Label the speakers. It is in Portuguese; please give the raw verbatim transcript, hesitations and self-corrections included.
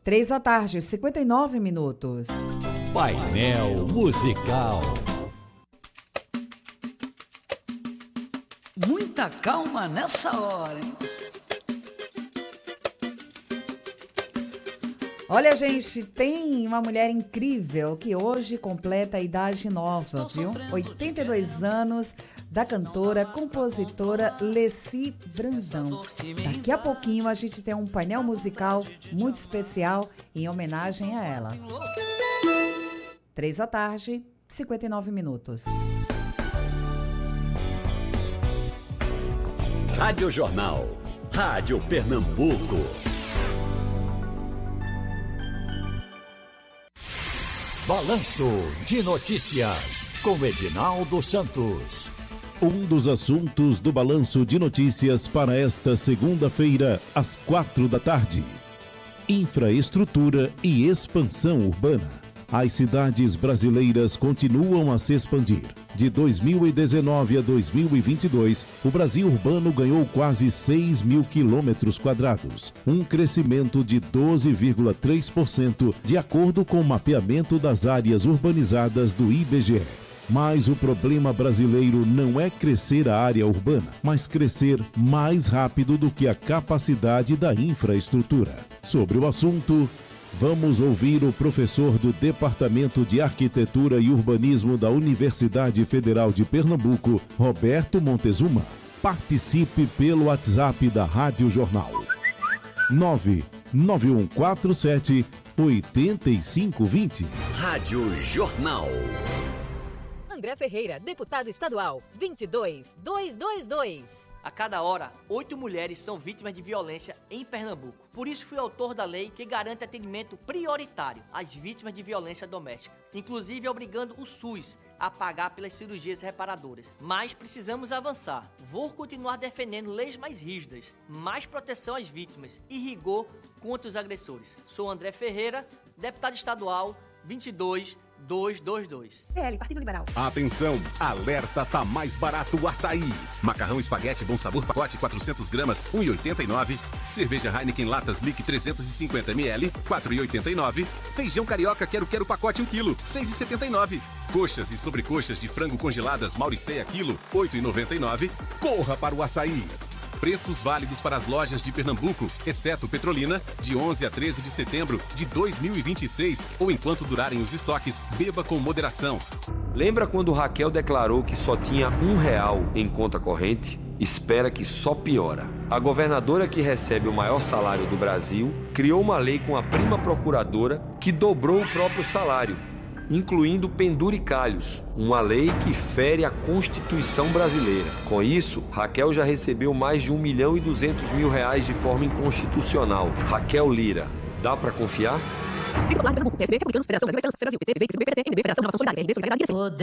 Speaker 1: Três da tarde, cinquenta e nove minutos.
Speaker 2: Painel Musical.
Speaker 3: Muita calma nessa hora, hein?
Speaker 1: Olha, gente, tem uma mulher incrível que hoje completa a idade nova, viu? oitenta e dois anos, da cantora, compositora Leci Brandão. Daqui a pouquinho a gente tem um painel musical muito especial em homenagem a ela. Três da tarde, cinquenta e nove minutos.
Speaker 2: Rádio Jornal. Rádio Pernambuco. Balanço de Notícias, com Edinaldo Santos.
Speaker 4: Um dos assuntos do Balanço de Notícias para esta segunda-feira, às quatro da tarde. Infraestrutura e expansão urbana. As cidades brasileiras continuam a se expandir. De dois mil e dezenove a dois mil e vinte e dois, o Brasil urbano ganhou quase seis mil quilômetros quadrados, um crescimento de doze vírgula três por cento, de acordo com o mapeamento das áreas urbanizadas do I B G E. Mas o problema brasileiro não é crescer a área urbana, mas crescer mais rápido do que a capacidade da infraestrutura. Sobre o assunto, vamos ouvir o professor do Departamento de Arquitetura e Urbanismo da Universidade Federal de Pernambuco, Roberto Montezuma. Participe pelo WhatsApp da Rádio Jornal. nove nove um quatro sete, oito cinco dois zero.
Speaker 2: Rádio Jornal.
Speaker 5: André Ferreira, deputado estadual, vinte e dois mil duzentos e vinte e dois.
Speaker 6: A cada hora, oito mulheres são vítimas de violência em Pernambuco. Por isso, fui autor da lei que garante atendimento prioritário às vítimas de violência doméstica, inclusive obrigando o SUS a pagar pelas cirurgias reparadoras. Mas precisamos avançar. Vou continuar defendendo leis mais rígidas, mais proteção às vítimas e rigor contra os agressores. Sou André Ferreira, deputado estadual, vinte e dois mil duzentos e vinte e dois.
Speaker 5: C L, Partido Liberal.
Speaker 7: Atenção, alerta, tá mais barato o açaí. Macarrão espaguete Bom Sabor pacote quatrocentos gramas, um real e oitenta e nove centavos. Cerveja Heineken Latas Lick trezentos e cinquenta mililitros, quatro reais e oitenta e nove centavos. Feijão carioca Quero Quero pacote um quilo, seis reais e setenta e nove centavos. Coxas e sobrecoxas de frango congeladas Mauriceia quilo, oito reais e noventa e nove centavos. Corra para o açaí. Preços válidos para as lojas de Pernambuco, exceto Petrolina, de onze a treze de setembro de dois mil e vinte e seis, ou enquanto durarem os estoques, beba com moderação.
Speaker 8: Lembra quando Raquel declarou que só tinha um real em conta corrente? Espera que só piora. A governadora que recebe o maior salário do Brasil criou uma lei com a prima procuradora que dobrou o próprio salário, incluindo penduricalhos, uma lei que fere a Constituição brasileira. Com isso, Raquel já recebeu mais de um milhão e duzentos mil reais de forma inconstitucional. Raquel Lira, dá pra confiar?